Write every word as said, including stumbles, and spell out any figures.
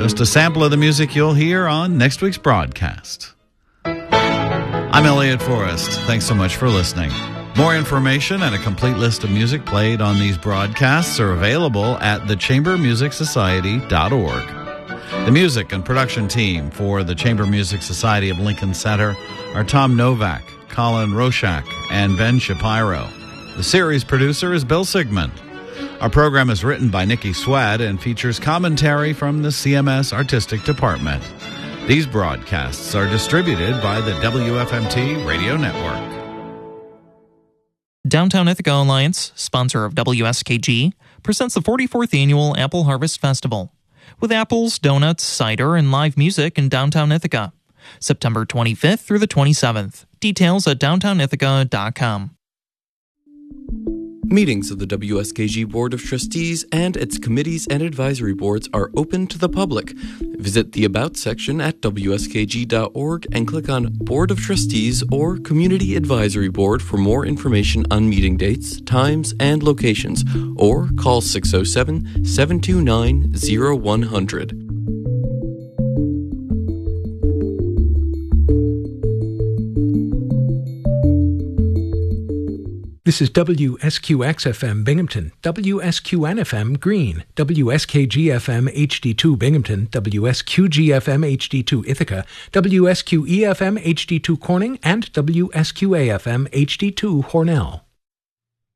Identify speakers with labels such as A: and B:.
A: Just a sample of the music you'll hear on next week's broadcast. I'm Elliot Forrest. Thanks so much for listening. More information and a complete list of music played on these broadcasts are available at the chamber music society dot org. The music and production team for the Chamber Music Society of Lincoln Center are Tom Novak, Colin Roshak, and Ben Shapiro. The series producer is Bill Sigmund. Our program is written by Nikki Swed and features commentary from the C M S Artistic Department. These broadcasts are distributed by the W F M T Radio Network.
B: Downtown Ithaca Alliance, sponsor of W S K G, presents the forty-fourth Annual Apple Harvest Festival, with apples, donuts, cider, and live music in downtown Ithaca, September twenty-fifth through the twenty-seventh. Details at downtown ithaca dot com.
C: Meetings of the W S K G Board of Trustees and its committees and advisory boards are open to the public. Visit the About section at W S K G dot org and click on Board of Trustees or Community Advisory Board for more information on meeting dates, times, and locations, or call six oh seven, seven two nine, oh one hundred.
D: This is W S Q X F M Binghamton, W S Q N F M Greene, W S K G F M H D two Binghamton, W S Q G F M H D two Ithaca, W S Q E F M H D two Corning, and W S Q A F M H D two Hornell.